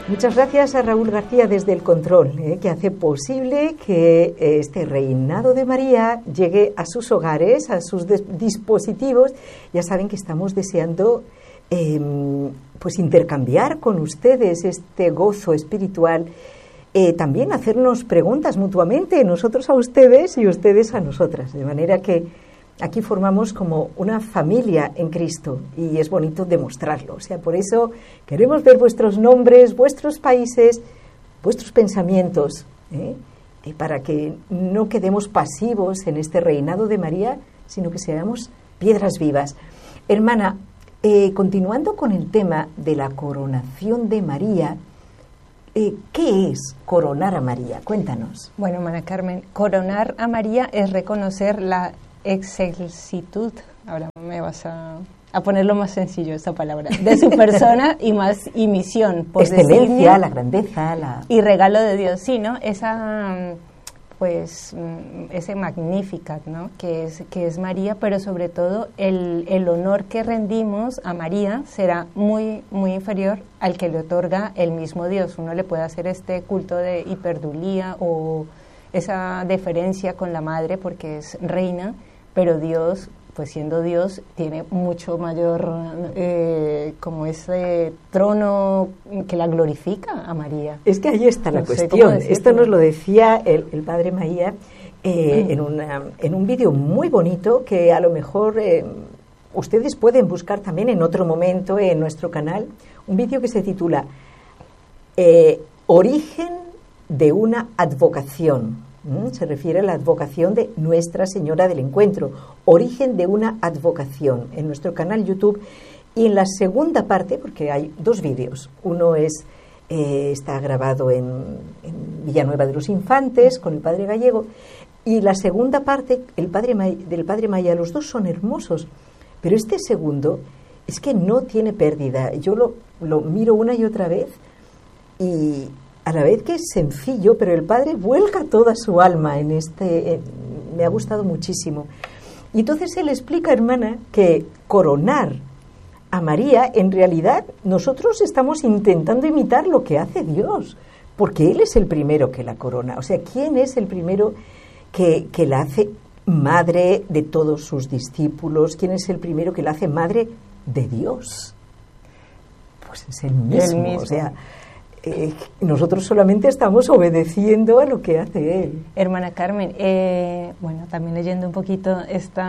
Muchas gracias a Raúl García desde el control, que hace posible que este reinado de María llegue a sus hogares, a sus dispositivos. Ya saben que estamos deseando pues intercambiar con ustedes este gozo espiritual, también hacernos preguntas mutuamente, nosotros a ustedes y ustedes a nosotras, de manera que aquí formamos como una familia en Cristo y es bonito demostrarlo. O sea, por eso queremos ver vuestros nombres, vuestros países, vuestros pensamientos, para que no quedemos pasivos en este reinado de María, sino que seamos piedras vivas. Hermana, continuando con el tema de la coronación de María, ¿qué es coronar a María? Cuéntanos. Bueno, Mana Carmen, coronar a María es reconocer la excelsitud, ahora me vas a ponerlo más sencillo esta palabra, de su persona y misión, por excelencia, la grandeza, y regalo de Dios, sí, ¿no? Esa, pues, ese Magnificat, ¿no? Que es María, pero sobre todo el honor que rendimos a María será muy, muy inferior al que le otorga el mismo Dios. Uno le puede hacer este culto de hiperdulía o esa deferencia con la madre porque es reina, pero Dios, pues siendo Dios, tiene mucho mayor, como ese trono que la glorifica a María. Es que ahí está la cuestión. Esto nos lo decía el padre Maía en un vídeo muy bonito que a lo mejor ustedes pueden buscar también en otro momento en nuestro canal, un vídeo que se titula Origen de una advocación. Se refiere a la advocación de Nuestra Señora del Encuentro, origen de una advocación, en nuestro canal YouTube. Y en la segunda parte, porque hay dos vídeos, uno está grabado en Villanueva de los Infantes con el padre Gallego, y la segunda parte del padre Maía, los dos son hermosos, pero este segundo es que no tiene pérdida. Yo lo miro una y otra vez y a la vez que es sencillo, pero el padre vuelca toda su alma en me ha gustado muchísimo. Y entonces él explica, hermana, que coronar a María, en realidad nosotros estamos intentando imitar lo que hace Dios, porque Él es el primero que la corona. O sea, ¿quién es el primero que la hace madre de todos sus discípulos? ¿Quién es el primero que la hace madre de Dios? Pues es el mismo. O sea, nosotros solamente estamos obedeciendo a lo que hace Él. Hermana Carmen, bueno, también leyendo un poquito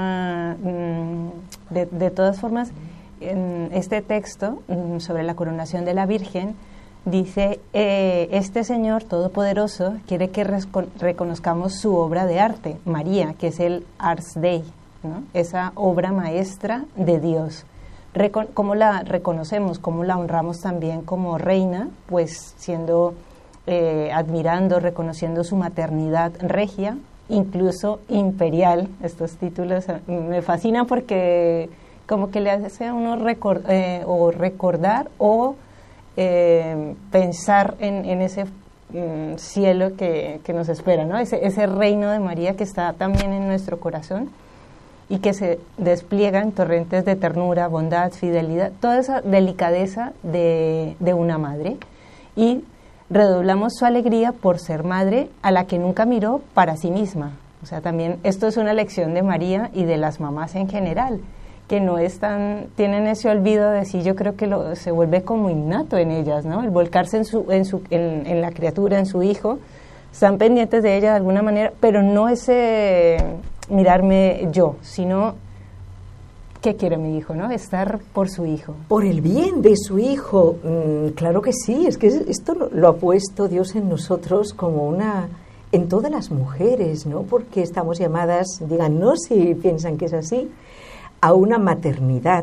de todas formas, en este texto sobre la coronación de la Virgen, dice, este Señor Todopoderoso quiere que reconozcamos su obra de arte, María, que es el Ars Dei, ¿no? Esa obra maestra de Dios. ¿Cómo la reconocemos? ¿Cómo la honramos también como reina? Pues admirando, reconociendo su maternidad regia, incluso imperial. Estos títulos me fascinan porque como que le hace a uno recordar o pensar en ese cielo que nos espera, ¿no? Ese reino de María que está también en nuestro corazón y que se despliega en torrentes de ternura, bondad, fidelidad, toda esa delicadeza de una madre. Y redoblamos su alegría por ser madre a la que nunca miró para sí misma. O sea, también esto es una lección de María y de las mamás en general, que no tienen ese olvido de sí. Yo creo que se vuelve como innato en ellas, ¿no? El volcarse en la criatura, en su hijo, están pendientes de ella de alguna manera, pero no ese mirarme yo, sino ¿qué quiere mi hijo, no? Estar por su hijo. Por el bien de su hijo, claro que sí, es que esto lo ha puesto Dios en nosotros como en todas las mujeres, ¿no? Porque estamos llamadas, díganos si piensan que es así, a una maternidad,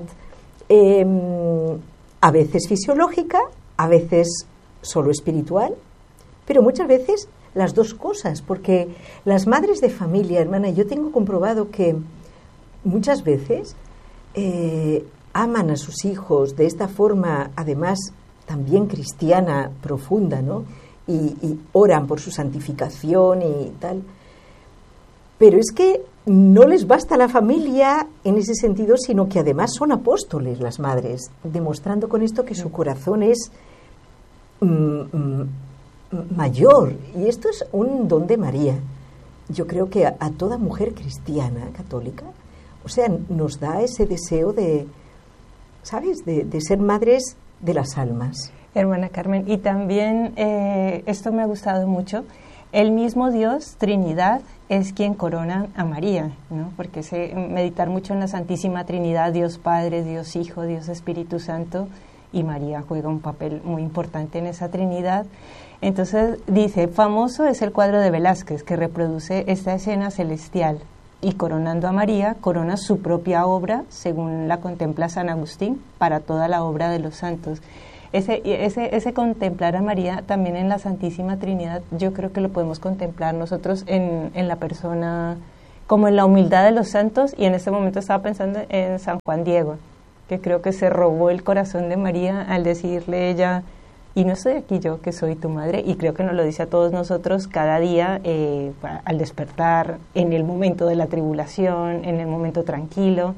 a veces fisiológica, a veces solo espiritual, pero muchas veces las dos cosas, porque las madres de familia, hermana, yo tengo comprobado que muchas veces aman a sus hijos de esta forma, además también cristiana profunda, ¿no? Y oran por su santificación y tal. Pero es que no les basta la familia en ese sentido, sino que además son apóstoles las madres, demostrando con esto que su corazón es mayor, y esto es un don de María. Yo creo que a toda mujer cristiana, católica, o sea, nos da ese deseo de, ¿sabes?, de ser madres de las almas. Hermana Carmen, y también esto me ha gustado mucho, el mismo Dios, Trinidad, es quien corona a María, ¿no? Porque meditar mucho en la Santísima Trinidad, Dios Padre, Dios Hijo, Dios Espíritu Santo, y María juega un papel muy importante en esa Trinidad. Entonces dice, famoso es el cuadro de Velázquez que reproduce esta escena celestial, y coronando a María, corona su propia obra, según la contempla San Agustín, para toda la obra de los santos. Ese contemplar a María también en la Santísima Trinidad, yo creo que lo podemos contemplar nosotros en la persona, como en la humildad de los santos, y en este momento estaba pensando en San Juan Diego, que creo que se robó el corazón de María al decirle ella, y no estoy aquí yo, que soy tu madre, y creo que nos lo dice a todos nosotros cada día, al despertar, en el momento de la tribulación, en el momento tranquilo,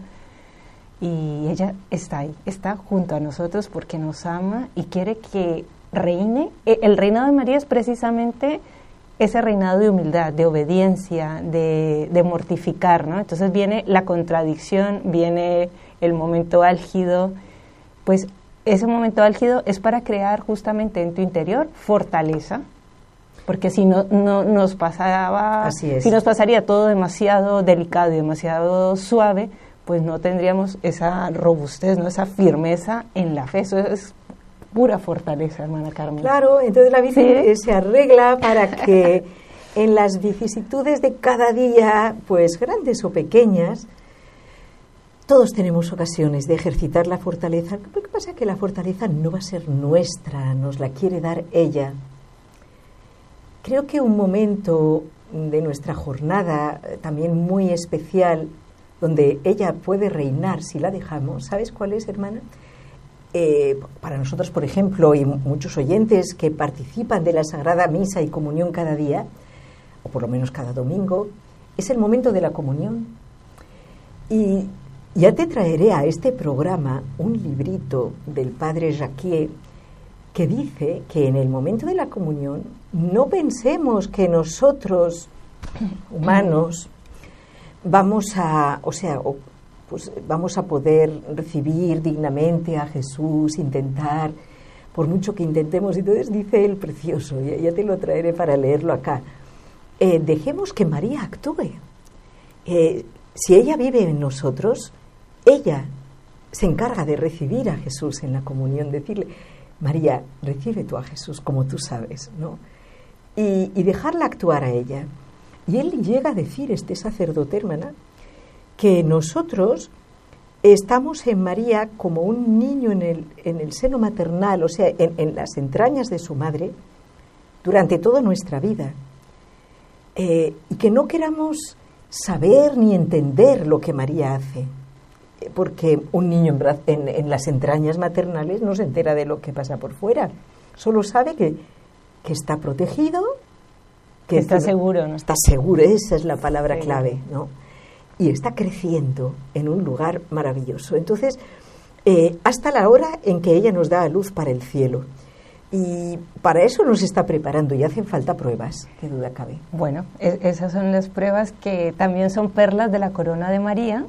y ella está ahí, está junto a nosotros porque nos ama y quiere que reine. El reinado de María es precisamente ese reinado de humildad, de obediencia, de mortificar, ¿no? Entonces viene la contradicción, viene el momento álgido, pues ese momento álgido es para crear justamente en tu interior fortaleza, porque si no nos pasaba, si nos pasaría todo demasiado delicado y demasiado suave, pues no tendríamos esa robustez, ¿no?, esa firmeza en la fe. Eso es pura fortaleza, hermana Carmen. Claro, entonces la Virgen se arregla para que en las vicisitudes de cada día, pues grandes o pequeñas, todos tenemos ocasiones de ejercitar la fortaleza. Lo que pasa es que la fortaleza no va a ser nuestra, nos la quiere dar ella. Creo que un momento de nuestra jornada también muy especial, donde ella puede reinar si la dejamos, ¿sabes cuál es, hermana? Para nosotros, por ejemplo, y muchos oyentes que participan de la Sagrada Misa y Comunión cada día, o por lo menos cada domingo, es el momento de la comunión. Y ya te traeré a este programa un librito del padre Jacquier que dice que en el momento de la comunión no pensemos que nosotros, humanos, vamos a poder recibir dignamente a Jesús, intentar, por mucho que intentemos. Entonces dice el precioso, ya te lo traeré para leerlo acá, dejemos que María actúe. Si ella vive en nosotros, ella se encarga de recibir a Jesús en la comunión, decirle, María, recibe tú a Jesús como tú sabes, ¿no? Y dejarla actuar a ella. Y él llega a decir, este sacerdote, hermana, que nosotros estamos en María como un niño en el seno maternal, o sea, en las entrañas de su madre, durante toda nuestra vida. Y que no queramos saber ni entender lo que María hace, porque un niño en las entrañas maternales no se entera de lo que pasa por fuera, solo sabe que está protegido, que está seguro, ¿no? Está seguro, esa es la palabra clave, ¿no? Y está creciendo en un lugar maravilloso. Entonces, hasta la hora en que ella nos da a luz para el cielo. Y para eso nos está preparando y hacen falta pruebas, qué duda cabe. Bueno, esas son las pruebas que también son perlas de la corona de María.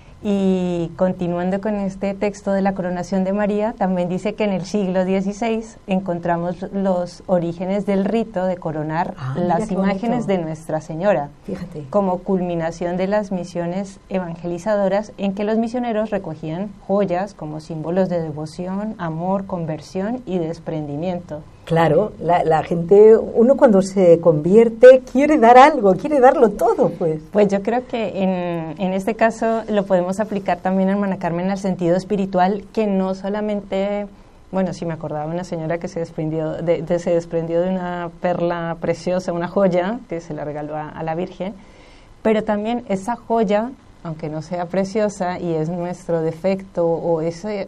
Y continuando con este texto de la coronación de María, también dice que en el siglo XVI encontramos los orígenes del rito de coronar las imágenes de Nuestra Señora. Fíjate. Como culminación de las misiones evangelizadoras en que los misioneros recogían joyas como símbolos de devoción, amor, conversión y desprendimiento. Claro, la gente, uno cuando se convierte quiere dar algo, quiere darlo todo, pues. Pues yo creo que en este caso lo podemos aplicar también, hermana Carmen, al sentido espiritual, que no solamente, bueno, sí me acordaba de una señora que se desprendió de una perla preciosa, una joya que se la regaló a la Virgen, pero también esa joya, aunque no sea preciosa y es nuestro defecto o ese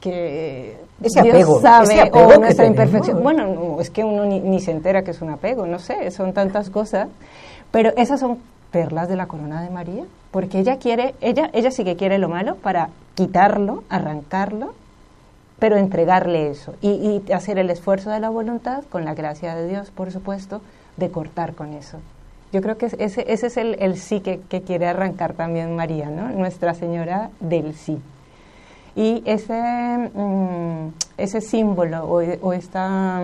apego, Dios sabe, o nuestra imperfección. Tenemos. Bueno, no, es que uno ni se entera que es un apego, no sé, son tantas cosas, pero esas son perlas de la corona de María, porque ella sí que quiere lo malo para quitarlo, arrancarlo pero entregarle eso y hacer el esfuerzo de la voluntad, con la gracia de Dios, por supuesto, de cortar con eso. Yo creo que ese es el sí que quiere arrancar también María, ¿no? Nuestra Señora del sí. Y ese símbolo o esta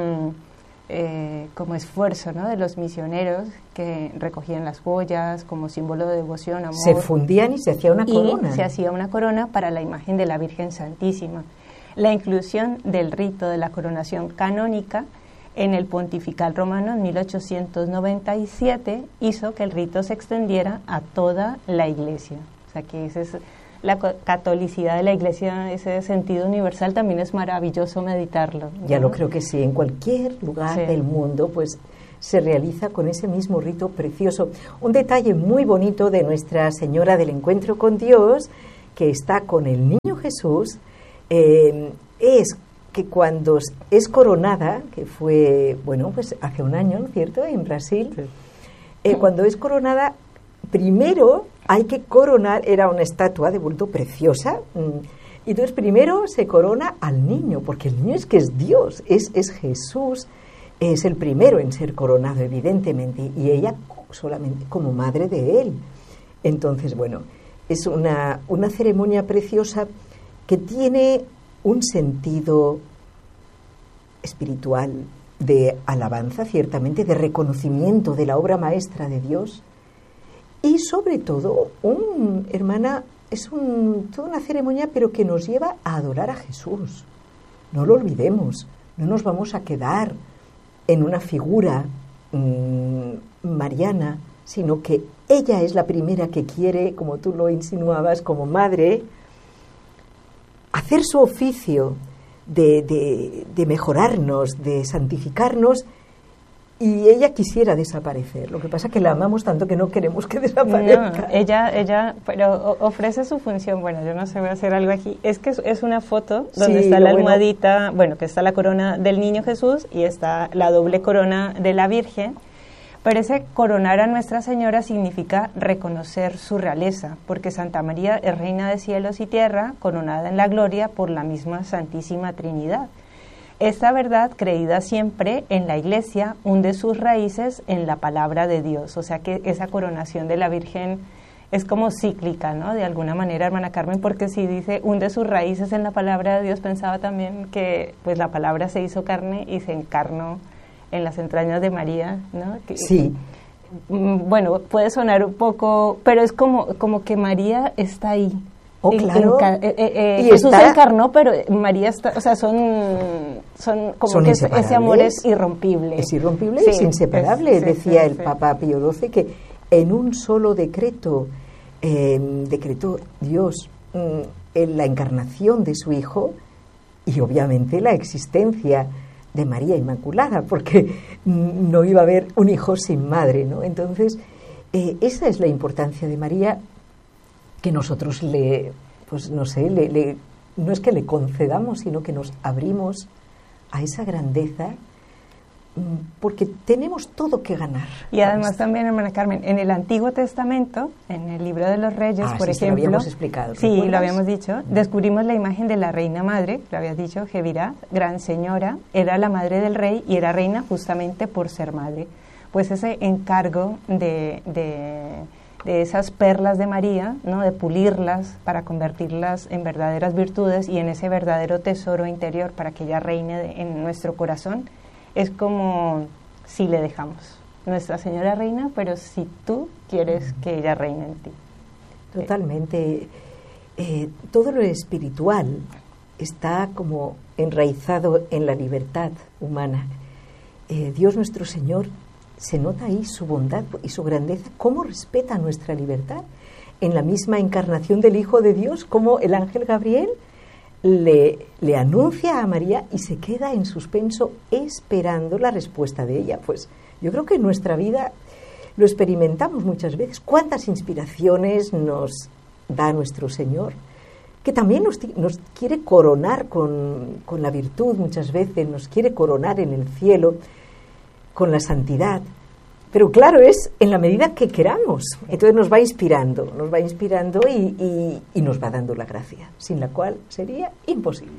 como esfuerzo, ¿no?, de los misioneros que recogían las joyas como símbolo de devoción, amor. Se fundían y se hacía una corona. Y se hacía una corona para la imagen de la Virgen Santísima. La inclusión del rito de la coronación canónica en el Pontifical Romano en 1897 hizo que el rito se extendiera a toda la Iglesia. O sea que esa es la catolicidad de la Iglesia, ese sentido universal, también es maravilloso meditarlo, ¿no? Ya lo creo que sí, en cualquier lugar del mundo pues se realiza con ese mismo rito precioso. Un detalle muy bonito de Nuestra Señora del Encuentro con Dios, que está con el Niño Jesús, es que cuando es coronada, que fue, bueno, pues hace un año, ¿no es cierto?, en Brasil, cuando es coronada, primero hay que coronar, era una estatua de bulto preciosa, y entonces primero se corona al niño, porque el niño es que es Dios, es Jesús, es el primero en ser coronado, evidentemente, y ella solamente como madre de él. Entonces, bueno, es una ceremonia preciosa que tiene un sentido espiritual de alabanza, ciertamente, de reconocimiento de la obra maestra de Dios, y sobre todo, hermana, es toda una ceremonia, pero que nos lleva a adorar a Jesús. No lo olvidemos, no nos vamos a quedar en una figura mariana, sino que ella es la primera que quiere, como tú lo insinuabas, como madre, hacer su oficio de mejorarnos, de santificarnos, y ella quisiera desaparecer. Lo que pasa es que la amamos tanto que no queremos que desaparezca. No, ella pero ofrece su función. Bueno, yo no sé, voy a hacer algo aquí. Es que es una foto donde está la almohadita, que está la corona del Niño Jesús y está la doble corona de la Virgen. Pero ese coronar a Nuestra Señora significa reconocer su realeza, porque Santa María es reina de cielos y tierra, coronada en la gloria por la misma Santísima Trinidad. Esta verdad, creída siempre en la Iglesia, hunde sus raíces en la palabra de Dios. O sea que esa coronación de la Virgen es como cíclica, ¿no?, de alguna manera, hermana Carmen, porque si dice hunde sus raíces en la palabra de Dios, pensaba también que pues la palabra se hizo carne y se encarnó en las entrañas de María, ¿no? Sí. Bueno, puede sonar un poco, pero es como que María está ahí. Oh, claro. Jesús se encarnó, pero María está, o sea, son que ese amor es irrompible. Es irrompible, sí, es inseparable, decía el Papa Pío XII, que en un solo decreto decretó Dios en la encarnación de su Hijo y obviamente la existencia de María Inmaculada, porque no iba a haber un hijo sin madre, ¿no? Entonces, esa es la importancia de María, que nosotros no es que le concedamos, sino que nos abrimos a esa grandeza, porque tenemos todo que ganar. Y además también, hermana Carmen, en el Antiguo Testamento, en el Libro de los Reyes, por ejemplo, lo habíamos explicado, sí, lo habíamos dicho, descubrimos la imagen de la Reina Madre, lo habías dicho, Jebirá, Gran Señora, era la madre del rey y era reina justamente por ser madre. Pues ese encargo de esas perlas de María, ¿no?, de pulirlas para convertirlas en verdaderas virtudes y en ese verdadero tesoro interior para que ella reine en nuestro corazón, es como si le dejamos. Nuestra Señora reina, pero si tú quieres que ella reine en ti. Totalmente. Todo lo espiritual está como enraizado en la libertad humana. Dios nuestro Señor, se nota ahí su bondad y su grandeza, cómo respeta nuestra libertad. En la misma encarnación del Hijo de Dios, como el ángel Gabriel le anuncia a María y se queda en suspenso esperando la respuesta de ella. Pues yo creo que en nuestra vida lo experimentamos muchas veces. ¿Cuántas inspiraciones nos da nuestro Señor? Que también nos quiere coronar con la virtud muchas veces, nos quiere coronar en el cielo con la santidad, pero claro, es en la medida que queramos. Entonces nos va inspirando y nos va dando la gracia, sin la cual sería imposible.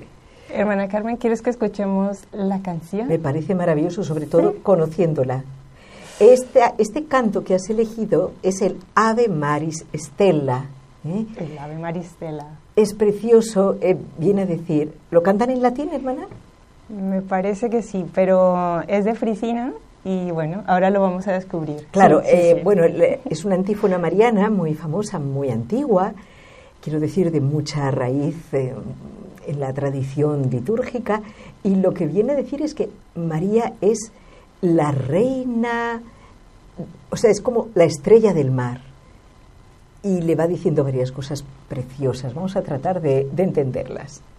Hermana Carmen, ¿quieres que escuchemos la canción? Me parece maravilloso, sobre todo conociéndola. Este canto que has elegido es el Ave Maris Stella. El Ave Maris Stella. Es precioso, viene a decir... ¿Lo cantan en latín, hermana? Me parece que sí, pero es de Frisina y bueno, ahora lo vamos a descubrir. Claro, sí. bueno, es una antífona mariana muy famosa, muy antigua, quiero decir, de mucha raíz en la tradición litúrgica, y lo que viene a decir es que María es la reina, o sea, es como la estrella del mar, y le va diciendo varias cosas preciosas. Vamos a tratar de entenderlas.